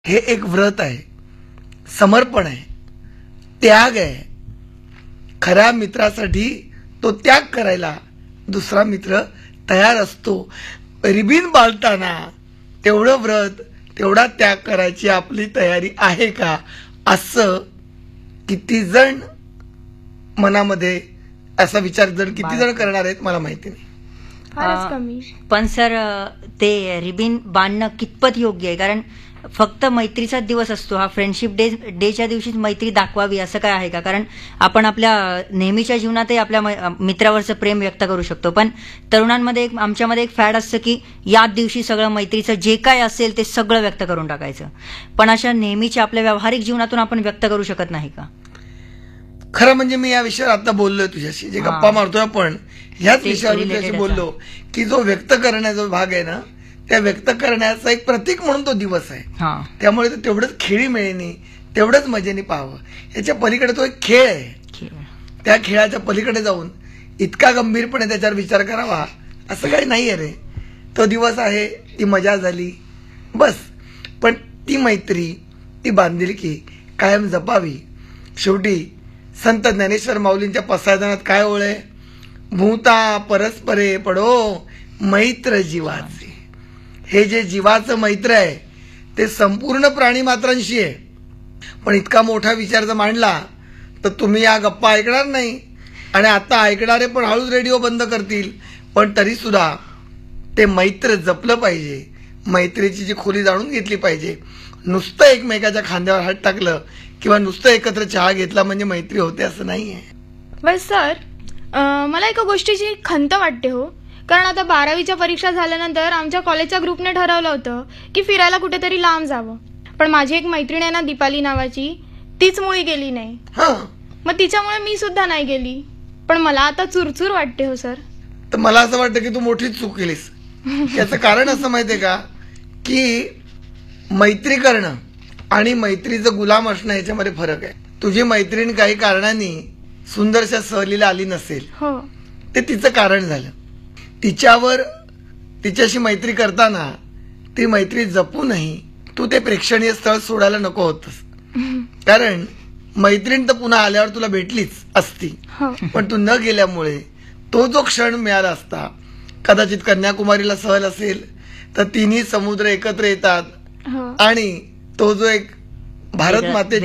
हे एक व्रत आहे, समर्पण आहे, त्याग आहे. खऱ्या मित्रासाठी तो त्याग करायला दुसरा मित्र तयार असतो. रिबीन बाळताना तेवढं व्रत, तेवढा त्याग करायची आपली तयारी आहे का, असं किती जण मनामध्ये असा विचार किती जण करणार आहेत मला माहिती नाही. पण सर ते रिबीन बांधणं कितपत योग्य आहे? कारण फक्त मैत्रीचाच दिवस असतो हा. फ्रेंडशिप डेच्या दिवशीच मैत्री दाखवावी असं काय आहे का? कारण आपण आपल्या नेहमीच्या जीवनातही आपल्या मित्रावरचं प्रेम व्यक्त करू शकतो, पण तरुणांमध्ये आमच्यामध्ये एक फॅड असतं की याच दिवशी सगळं मैत्रीचं जे काय असेल ते सगळं व्यक्त करून टाकायचं. पण अशा नेहमीच्या आपल्या व्यावहारिक जीवनातून आपण व्यक्त करू शकत नाही का? खरं म्हणजे मी या विषयावर आता बोललोय तुझ्याशी, जे गप्पा मारतोय आपण ह्याच विषयावर तुझ्याशी बोललो की जो व्यक्त करण्याचा भाग आहे ना, त्या व्यक्त करण्याचा एक प्रतीक म्हणून तो दिवस आहे. त्यामुळे तो तेवढंच खेळीमेळीने, तेवढंच मजेने पाहावं. याच्या पलीकडे तो एक खेळ आहे. त्या खेळाच्या पलीकडे जाऊन इतका गंभीरपणे त्याच्यावर विचार करावा असं काही नाहीये रे. तो दिवस आहे, ती मजा झाली बस. पण ती मैत्री, ती बांधिलकी कायम जपावी. शेवटी संत ज्ञानेश्वर माऊलींच्या पसायदानात काय ओळ आहे? भूता परस्परे पडो मैत्र जीवाचे. हे जे जीवाचं मैत्र आहे ते संपूर्ण प्राणी मात्रांशी आहे. पण इतका मोठा विचार जर मांडला तर तुम्ही या गप्पा ऐकणार नाही, आणि आता ऐकणारे पण हळूच रेडिओ बंद करतील. पण तरी सुद्धा ते मैत्र जपलं पाहिजे, मैत्रीची जी खोली जाणून घेतली पाहिजे. नुसतं एकमेकाच्या खांद्यावर हात टाकलं किंवा नुसतं एकत्र चहा घेतला म्हणजे मैत्री होते असं नाहीये. बस सर, मला एका गोष्टीची खंत वाटते हो. कारण आता 12वीच्या परीक्षा झाल्यानंतर आमच्या कॉलेजच्या ग्रुपने ठरवलं होतं की फिरायला कुठेतरी लांब जावं. पण माझी एक मैत्रीण आहे ना, दीपाली नावाची, तीच मुळी गेली नाही. मग तिच्यामुळे मी सुद्धा नाही गेली. पण मला आता चुरचूर वाटते हो सर. तर मला असं वाटतं की तू मोठीच चूक केलीस. याचं कारण असं माहितीये का की मैत्री करणं आणि मैत्रीचं गुलाम असणं याच्यामध्ये फरक आहे. तुझी मैत्रीण काही कारणाने सुंदरशा सहलीला आली नसेल, ते तिचं कारण झालं. तिच्याशी मैत्री करताना ती मैत्री जपूनही तू ते प्रेक्षणीय स्थळ सोडायला नको होतस. कारण मैत्रीण तर पुन्हा आल्यावर तुला भेटलीच असती, पण तू न गेल्यामुळे तो जो क्षण मिळाला असता, कदाचित कन्याकुमारीला सहल असेल तर तिन्ही समुद्र एकत्र येतात आणि तो जो एक भारत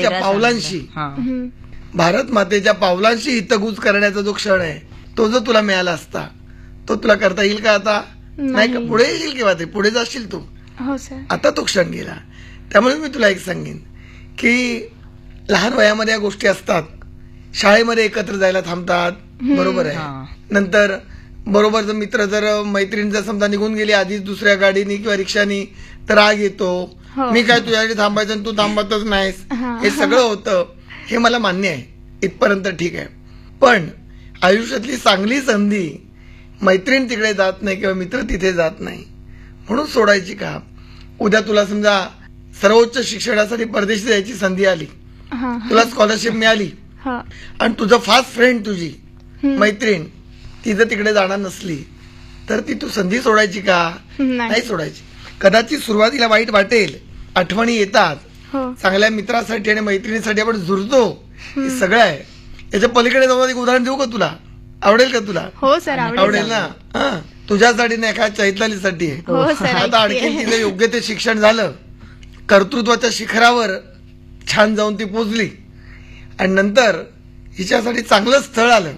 मातेच्या पावलांशी हितगुज करण्याचा जो क्षण आहे, तो जो तुला मिळाला असता, तो तुला करता येईल का आता? नाही का? पुढे येईल किंवा ते पुढे जाशील तू. आता तो क्षण गेला. त्यामुळे मी तुला एक सांगेन की लहान वयामध्ये या गोष्टी असतात. शाळेमध्ये एकत्र जायला थांबतात, बरोबर आहे. नंतर बरोबर जर मित्र जर मैत्रीण जर समजा निघून गेली आधीच दुसऱ्या गाडीनी किंवा रिक्षानी, तर राग येतो. मी काय तुझ्यासाठी थांबायचं आणि तू थांबतच नाहीस, हे सगळं होतं. हे मला मान्य आहे, इथपर्यंत ठीक आहे. पण आयुष्यातली चांगली संधी मैत्रीण तिकडे जात नाही किंवा मित्र तिथे जात नाही म्हणून सोडायची का? उद्या तुला समजा सर्वोच्च शिक्षणासाठी परदेशी जायची संधी आली, तुला स्कॉलरशिप मिळाली आणि तुझं फास्ट फ्रेंड, तुझी मैत्रीण ती जर तिकडे जाणार नसली तर ती तू संधी सोडायची का? नाही सोडायची. कदाचित सुरुवातीला वाईट वाटेल, आठवणी येतात, चांगल्या मित्रासाठी आणि मैत्रिणीसाठी आपण झुरतो, हे सगळं आहे. याच्या पलीकडे जाऊन एक उदाहरण देऊ का तुला? आवडेल का तुला? हो सर, आवडेल ना. तुझ्यासाठी नाही, एका चैतालीसाठी आहे. आता आणखी तिचं योग्य ते शिक्षण झालं, कर्तृत्वाच्या शिखरावर छान जाऊन ती पोचली, आणि नंतर हिच्यासाठी चांगलं स्थळ आलं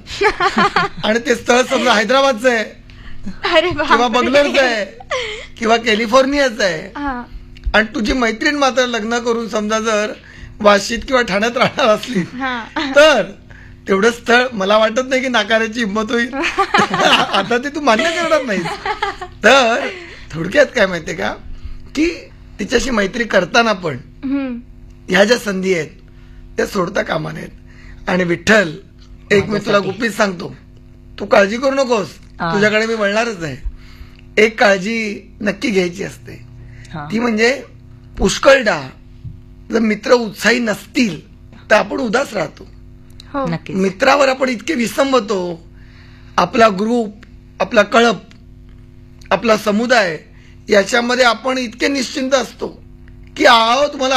आणि ते स्थळ समजा हैदराबादचं आहे किंवा बंगलोरचं आहे किंवा कॅलिफोर्नियाचं आहे, आणि तुझी मैत्रीण मात्र लग्न करून समजा जर वाशीत किंवा ठाण्यात राहणार असली तर तेवढं स्थळ मला वाटत नाही की नाकारायची हिंमत होईल. आता ते तू मान्य करणार नाहीस. तर थोडक्यात काय माहितीये का की तिच्याशी मैत्री करताना पण ह्या ज्या संधी आहेत त्या सोडता कामा नयेत. आणि विठ्ठल, एक मी तुला गुपित सांगतो, तू काळजी करू नकोस, तुझ्याकडे मी वळणारच आहे. एक काळजी नक्की घ्यायची असते, ती म्हणजे पुष्कळदा जर मित्र उत्साही नसतील तर आपण उदास राहतो. मित्रावर आपण इतके विसंबतो, आपला ग्रुप, आपला कळप, आपला समुदाय याच्यामध्ये आपण इतके निश्चिंत असतो की आहो तुम्हाला